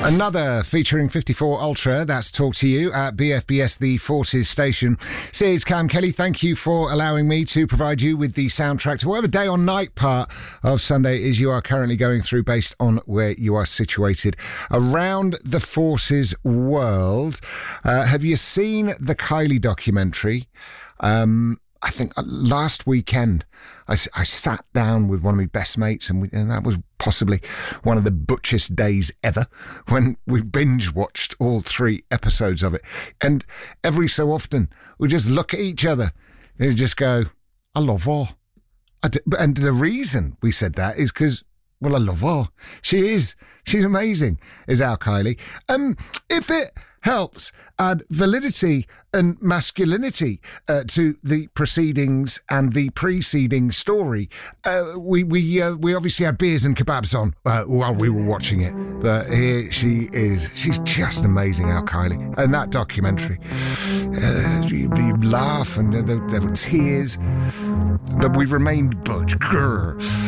Another featuring 54 Ultra, that's Talk to You at BFBS The Forces station. Says Cam Kelly, thank you for allowing me to provide you with the soundtrack to whatever day or night part of Sunday is you are currently going through based on where you are situated around the Forces world. Have you seen the Kylie documentary? I think last weekend I sat down with one of my best mates and that was possibly one of the butchest days ever when we binge watched all 3 episodes of it. And every so often we just look at each other and just go, I love her. And the reason we said that is because, well, I love her. She's amazing, is our Kylie. If it helps add validity and masculinity to the proceedings and the preceding story, we obviously had beers and kebabs on while we were watching it. But here she is. She's just amazing, our Kylie. And that documentary, you laugh and there were tears, but we remained butch. Grr.